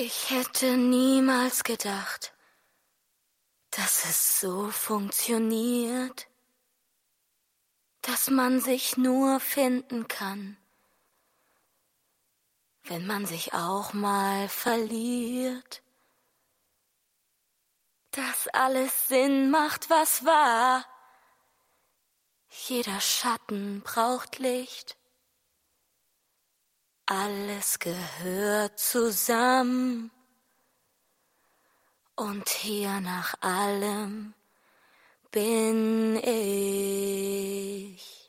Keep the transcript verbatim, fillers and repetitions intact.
Ich hätte niemals gedacht, dass es so funktioniert, dass man sich nur finden kann, wenn man sich auch mal verliert, dass alles Sinn macht, was war. Jeder Schatten braucht Licht, alles gehört zusammen. Und hier nach allem bin ich.